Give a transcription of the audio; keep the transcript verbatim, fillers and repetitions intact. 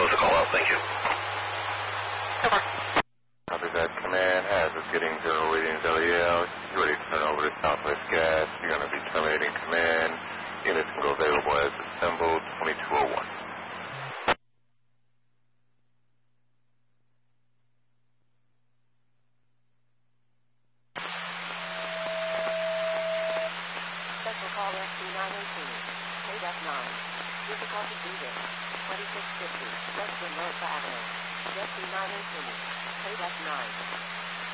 close the call out. Thank you. Copy that. Command has us getting zero readings L E L. You're ready to turn over to Southwest Gas. You're going to be terminating command. Units can go available as assembled twenty-two oh one. Special call S C nine eighteen. K F nine. Difficulty breathing. twenty-six fifty. Western North Avenue. S C nine eighteen. K F nine.